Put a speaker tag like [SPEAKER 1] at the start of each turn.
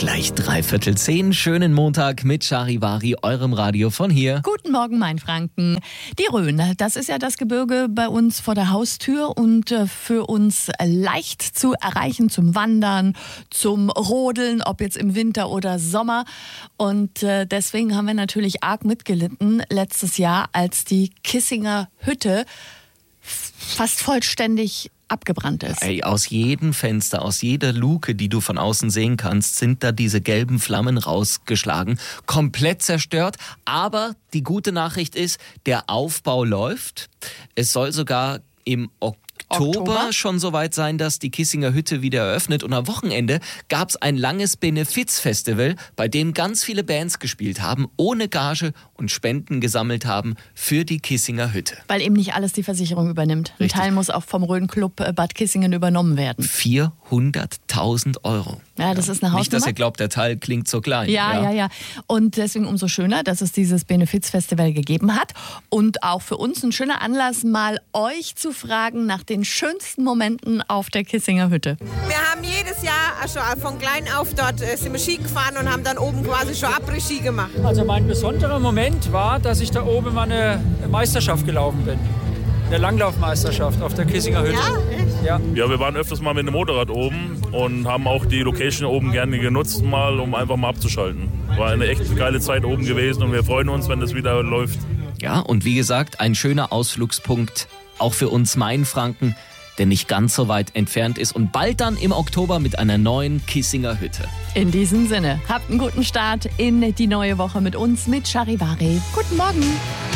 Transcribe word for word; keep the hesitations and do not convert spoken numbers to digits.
[SPEAKER 1] Gleich dreiviertel zehn. Schönen Montag mit Charivari, eurem Radio von hier.
[SPEAKER 2] Guten Morgen, mein Franken. Die Rhön, das ist ja das Gebirge bei uns vor der Haustür und für uns leicht zu erreichen zum Wandern, zum Rodeln, ob jetzt im Winter oder Sommer. Und deswegen haben wir natürlich arg mitgelitten letztes Jahr, als die Kissinger Hütte fast vollständig abgebrannt ist.
[SPEAKER 1] Ey, aus jedem Fenster, aus jeder Luke, die du von außen sehen kannst, sind da diese gelben Flammen rausgeschlagen. Komplett zerstört. Aber die gute Nachricht ist, der Aufbau läuft. Es soll sogar im Oktober Oktober schon soweit sein, dass die Kissinger Hütte wieder eröffnet. Und am Wochenende gab es ein langes Benefizfestival, bei dem ganz viele Bands gespielt haben, ohne Gage und Spenden gesammelt haben für die Kissinger Hütte.
[SPEAKER 2] Weil eben nicht alles die Versicherung übernimmt. Ein Teil muss auch vom Rhön Club Bad Kissingen übernommen werden.
[SPEAKER 1] vierhunderttausend Euro.
[SPEAKER 2] Ja, das ist eine Hausnummer.
[SPEAKER 1] Nicht, dass ihr glaubt, der Teil klingt so klein.
[SPEAKER 2] Ja, ja, ja, ja. Und deswegen umso schöner, dass es dieses Benefizfestival gegeben hat. Und auch für uns ein schöner Anlass, mal euch zu fragen nach den schönsten Momenten auf der Kissinger Hütte.
[SPEAKER 3] Wir haben jedes Jahr, also von klein auf dort, sind wir Ski gefahren und haben dann oben quasi schon Après-Ski gemacht.
[SPEAKER 4] Also mein besonderer Moment war, dass ich da oben mal eine Meisterschaft gelaufen bin. Eine Langlaufmeisterschaft auf der Kissinger Hütte.
[SPEAKER 3] Ja, echt?
[SPEAKER 4] Ja.
[SPEAKER 5] Ja, wir waren öfters mal mit dem Motorrad oben und haben auch die Location oben gerne genutzt, mal, um einfach mal abzuschalten. War eine echt geile Zeit oben gewesen und wir freuen uns, wenn das wieder läuft.
[SPEAKER 1] Ja, und wie gesagt, ein schöner Ausflugspunkt auch für uns Mainfranken, der nicht ganz so weit entfernt ist und bald dann im Oktober mit einer neuen Kissinger Hütte.
[SPEAKER 2] In diesem Sinne, habt einen guten Start in die neue Woche mit uns, mit Charivari. Guten Morgen.